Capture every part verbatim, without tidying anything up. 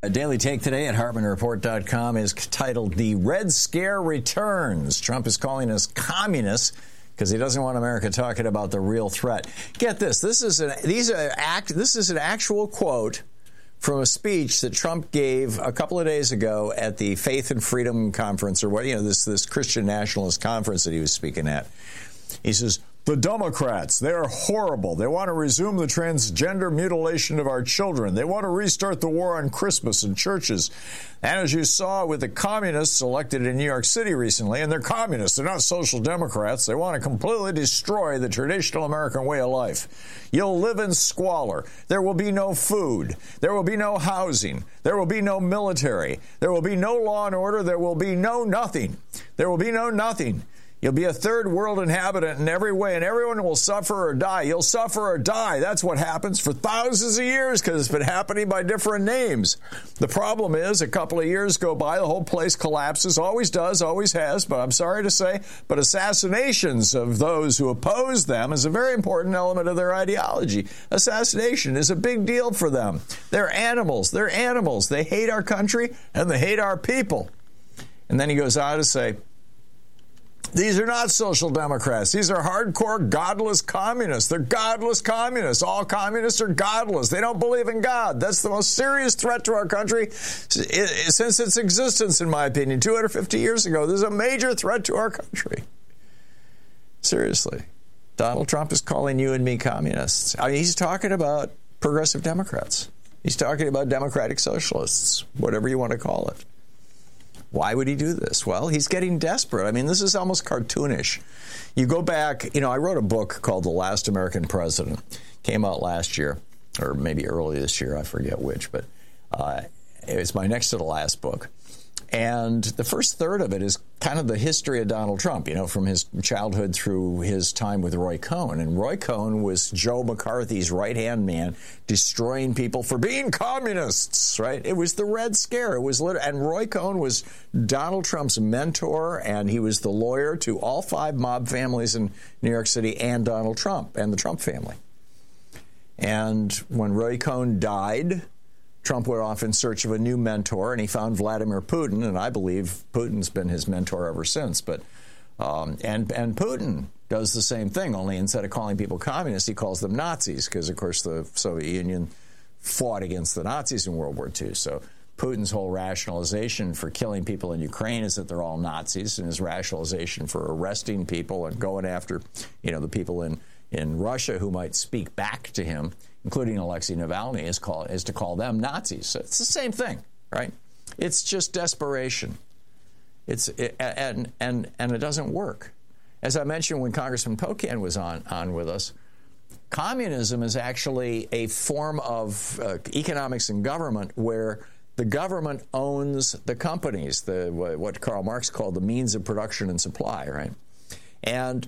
A daily take today at Hartman Report dot com is titled "The Red Scare Returns." Trump is calling us communists because he doesn't want America talking about the real threat. Get this: this is an these are act. This is an actual quote from a speech that Trump gave a couple of days ago at the Faith and Freedom Conference, or what you know, this this Christian nationalist conference that he was speaking at. He says, "The Democrats, they are horrible. They want to resume the transgender mutilation of our children. They want to restart the war on Christmas and churches. And as you saw with the communists elected in New York City recently, and they're communists, they're not social democrats. They want to completely destroy the traditional American way of life. You'll live in squalor. There will be no food. There will be no housing. There will be no military. There will be no law and order. There will be no nothing. There will be no nothing. You'll be a third world inhabitant in every way, and everyone will suffer or die. You'll suffer or die. That's what happens for thousands of years because it's been happening by different names. The problem is a couple of years go by, the whole place collapses, always does, always has, but I'm sorry to say, but assassinations of those who oppose them is a very important element of their ideology. Assassination is a big deal for them. They're animals. They're animals. They hate our country, and they hate our people." And then he goes on to say, "These are not social democrats. These are hardcore godless communists. They're godless communists. All communists are godless. They don't believe in God. That's the most serious threat to our country since its existence, in my opinion. two hundred fifty years ago, there's a major threat to our country." Seriously. Donald Trump is calling you and me communists. I mean, he's talking about progressive Democrats. He's talking about democratic socialists, whatever you want to call it. Why would he do this? Well, he's getting desperate. I mean, this is almost cartoonish. You go back, you know, I wrote a book called The Last American President. Came out last year, or maybe early this year, I forget which, but uh, it's my next to the last book. And the first third of it is kind of the history of Donald Trump, you know, from his childhood through his time with Roy Cohn. And Roy Cohn was Joe McCarthy's right-hand man, destroying people for being communists, right? It was the Red Scare. It was lit- and Roy Cohn was Donald Trump's mentor, and he was the lawyer to all five mob families in New York City and Donald Trump and the Trump family. And when Roy Cohn died, Trump went off in search of a new mentor, and he found Vladimir Putin, and I believe Putin's been his mentor ever since. But um, and and Putin does the same thing, only instead of calling people communists, he calls them Nazis, because, of course, the Soviet Union fought against the Nazis in World War Two. So Putin's whole rationalization for killing people in Ukraine is that they're all Nazis, and his rationalization for arresting people and going after, you know, the people in, in Russia who might speak back to him, including Alexei Navalny, is, call, is to call them Nazis. So it's the same thing, right? It's just desperation. It's it, and and and it doesn't work. As I mentioned when Congressman Pocan was on on with us, communism is actually a form of uh, economics and government where the government owns the companies, the what Karl Marx called the means of production and supply, right? And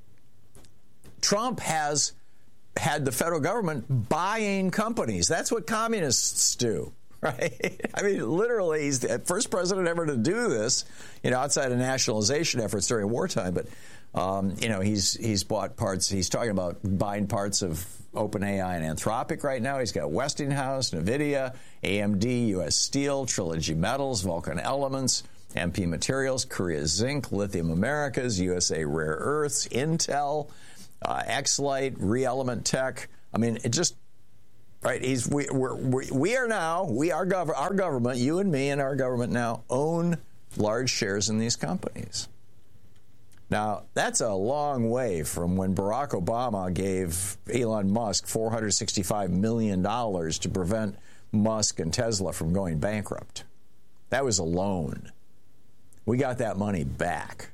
Trump has had the federal government buying companies. That's what communists do, right? I mean, literally, he's the first president ever to do this, you know, outside of nationalization efforts during wartime. But, um, you know, he's he's bought parts. He's talking about buying parts of OpenAI and Anthropic right now. He's got Westinghouse, NVIDIA, A M D, U S Steel, Trilogy Metals, Vulcan Elements, M P Materials, Korea Zinc, Lithium Americas, U S A Rare Earths, Intel, Uh, X-Lite, Re-Element Tech. I mean, it just, right, he's, we, we're, we, we are now, we are gov- our government, you and me and our government now own large shares in these companies. Now, that's a long way from when Barack Obama gave Elon Musk four hundred sixty-five million dollars to prevent Musk and Tesla from going bankrupt. That was a loan. We got that money back.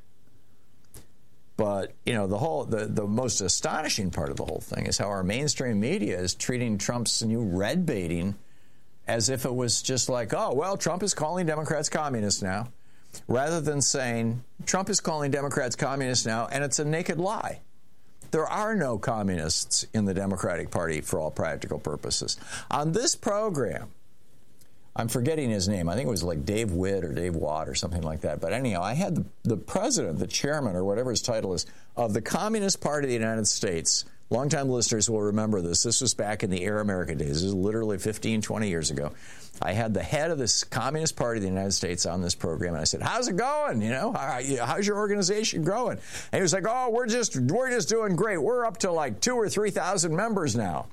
But, you know, the whole the, the most astonishing part of the whole thing is how our mainstream media is treating Trump's new red baiting as if it was just like, oh, well, Trump is calling Democrats communists now, rather than saying Trump is calling Democrats communists now, and it's a naked lie. There are no communists in the Democratic Party for all practical purposes. On this program, I'm forgetting his name. I think it was like Dave Witt or Dave Watt or something like that. But anyhow, I had the, the president, the chairman, or whatever his title is, of the Communist Party of the United States Longtime listeners will remember this. This was back in the Air America days. This is literally fifteen, twenty years ago. I had the head of this Communist Party of the United States on this program, and I said, how's it going? You know, how, how's your organization growing? And he was like, oh, we're just, we're just doing great. We're up to like two or three thousand members now.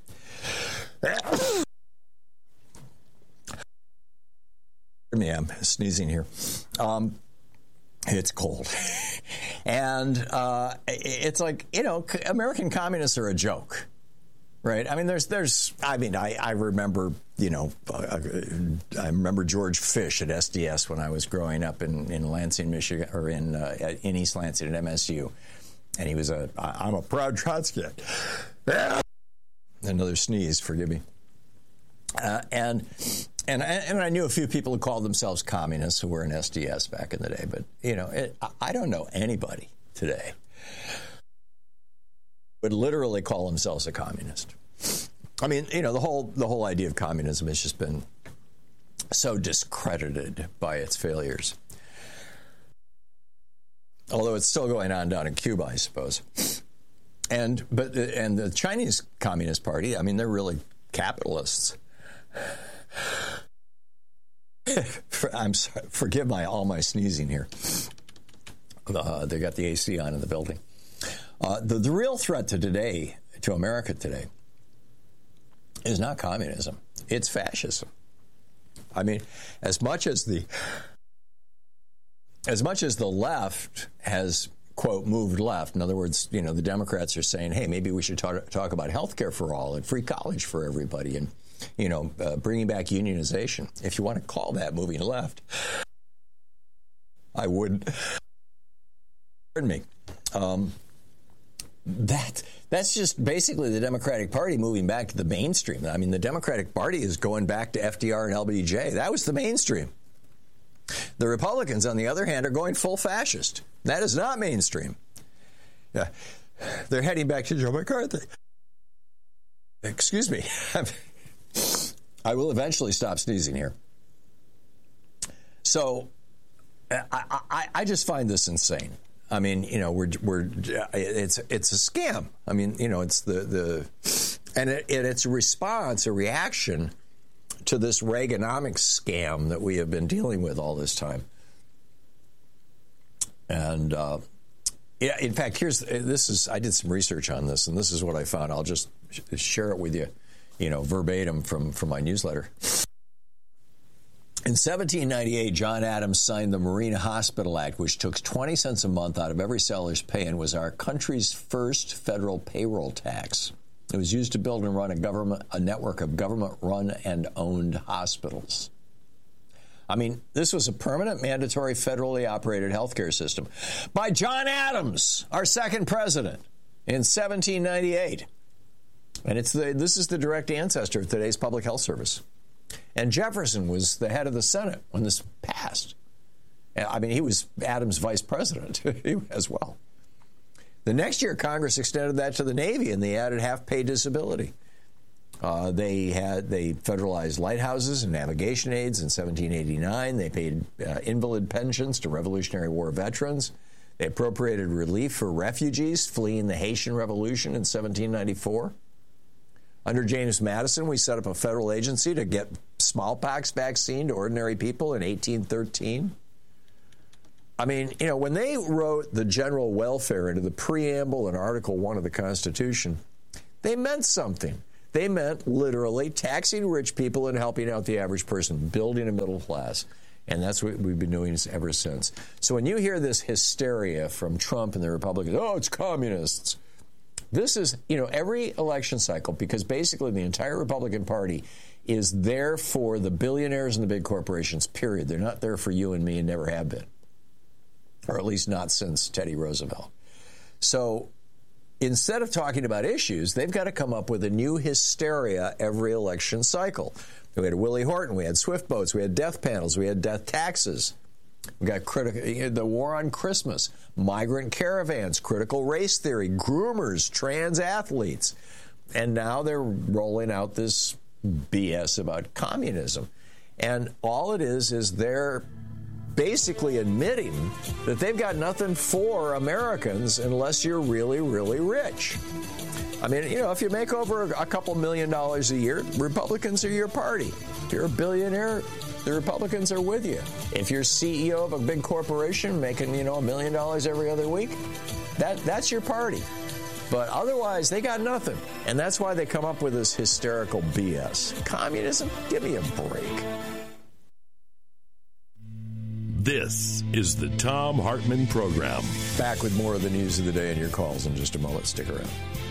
Me, I'm sneezing here. Um, it's cold. And uh, it's like, you know, American communists are a joke. Right. I mean, there's there's I mean, I, I remember, you know, uh, I remember George Fish at S D S when I was growing up in, in Lansing, Michigan, or in uh, in East Lansing at M S U. And he was a I'm a proud Trotskyite. Another sneeze. Forgive me. Uh, and and and I knew a few people who called themselves communists who were in S D S back in the day. But, you know, it, I don't know anybody today would literally call themselves a communist. I mean, you know, the whole the whole idea of communism has just been so discredited by its failures. Although it's still going on down in Cuba, I suppose. And but and the Chinese Communist Party, I mean, they're really capitalists. I'm sorry, forgive my all my sneezing here. Uh, they got the A C on in the building. Uh, the, the real threat to today, to America today, is not communism. It's fascism. I mean, as much as the as much as the left has, quote, moved left, in other words, you know, the Democrats are saying, hey, maybe we should talk, talk about health care for all and free college for everybody and, you know, uh, bringing back unionization. If you want to call that moving left, I wouldn't. Pardon me. Um, That that's just basically the Democratic Party moving back to the mainstream. I mean, the Democratic Party is going back to F D R and L B J. That was the mainstream. The Republicans, on the other hand, are going full fascist. That is not mainstream. Yeah, they're heading back to Joe McCarthy. Excuse me. I will eventually stop sneezing here. So I, I, I just find this insane. I mean, you know, we're we're it's it's a scam. I mean, you know, it's the the and it, it, it's a response, a reaction to this Reaganomics scam that we have been dealing with all this time. And uh, yeah, in fact, here's this is I did some research on this, and this is what I found. I'll just share it with you, you know, verbatim from from my newsletter. In seventeen ninety-eight, John Adams signed the Marine Hospital Act, which took twenty cents a month out of every sailor's pay and was our country's first federal payroll tax. It was used to build and run a government, a network of government-run and owned hospitals. I mean, this was a permanent, mandatory, federally operated healthcare system by John Adams, our second president, in seventeen ninety-eight. And it's the, this is the direct ancestor of today's public health service. And Jefferson was the head of the Senate when this passed. I mean, he was Adams' vice president as well. The next year, Congress extended that to the Navy, and they added half-pay disability. Uh, they had they federalized lighthouses and navigation aids in seventeen eighty-nine. They paid uh, invalid pensions to Revolutionary War veterans. They appropriated relief for refugees fleeing the Haitian Revolution in seventeen ninety-four. Under James Madison, we set up a federal agency to get smallpox vaccine to ordinary people in eighteen thirteen. I mean, you know, when they wrote the general welfare into the preamble in Article one of the Constitution, they meant something. They meant literally taxing rich people and helping out the average person, building a middle class. And that's what we've been doing ever since. So when you hear this hysteria from Trump and the Republicans, oh, it's communists. This is, you know, every election cycle, because basically the entire Republican Party is there for the billionaires and the big corporations, period. They're not there for you and me and never have been, or at least not since Teddy Roosevelt. So instead of talking about issues, they've got to come up with a new hysteria every election cycle. We had Willie Horton, we had Swift boats, we had death panels, we had death taxes. We got critical, the war on Christmas, migrant caravans, critical race theory, groomers, trans athletes. And now they're rolling out this B S about communism. And all it is is they're basically admitting that they've got nothing for Americans unless you're really, really rich. I mean, you know, if you make over a couple million dollars a year, Republicans are your party. If you're a billionaire, the Republicans are with you. If you're C E O of a big corporation making, you know, a million dollars every other week, that that's your party. But otherwise, they got nothing. And that's why they come up with this hysterical B S. Communism? Give me a break. This is the Thom Hartmann Program. Back with more of the news of the day and your calls in just a moment. Stick around.